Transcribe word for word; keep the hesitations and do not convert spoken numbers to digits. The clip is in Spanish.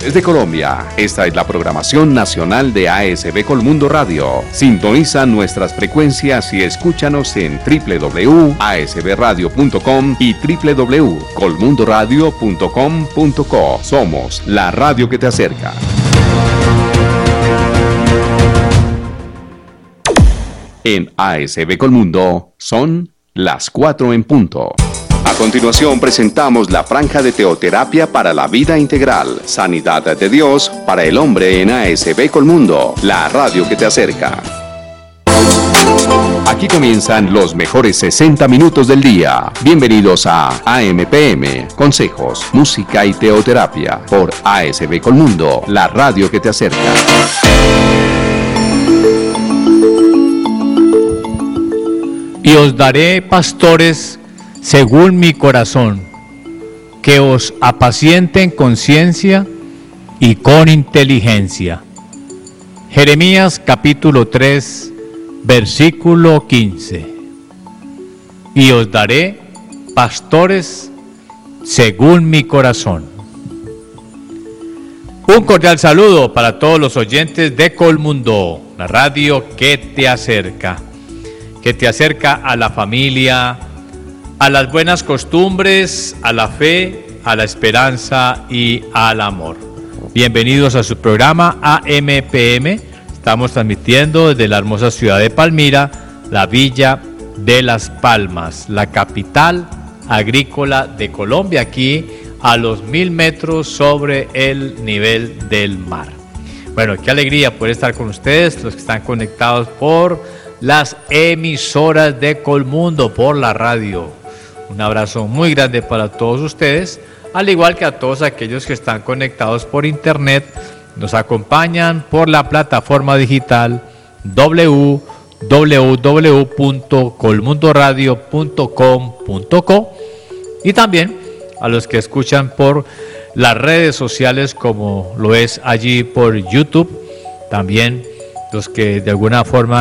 Desde Colombia, esta es la programación nacional de A S B Colmundo Radio. Sintoniza nuestras frecuencias y escúchanos en doble u doble u doble u punto a s b radio punto com y doble u doble u doble u punto colmundo radio punto com punto co. Somos la radio que te acerca. En A S B Colmundo son las cuatro en punto. A continuación presentamos la franja de teoterapia para la vida integral, sanidad de Dios para el hombre en A S B Colmundo, la radio que te acerca. Aquí comienzan los mejores sesenta minutos del día. Bienvenidos a A M P M, consejos, música y teoterapia por A S B Colmundo, la radio que te acerca. Y os daré pastores según mi corazón, que os apacienten con ciencia y con inteligencia. Jeremías capítulo tres, versículo quince. Y os daré pastores según mi corazón. Un cordial saludo para todos los oyentes de Colmundo, la radio que te acerca, que te acerca a la familia, a las buenas costumbres, a la fe, a la esperanza y al amor. Bienvenidos a su programa A M P M. Estamos transmitiendo desde la hermosa ciudad de Palmira, la villa de Las Palmas, la capital agrícola de Colombia, aquí a los mil metros sobre el nivel del mar. Bueno, qué alegría poder estar con ustedes, los que están conectados por las emisoras de Colmundo, por la radio. Un abrazo muy grande para todos ustedes, al igual que a todos aquellos que están conectados por internet, nos acompañan por la plataforma digital doble u doble u doble u punto colmundo radio punto com punto co y también a los que escuchan por las redes sociales, como lo es allí por YouTube, también los que de alguna forma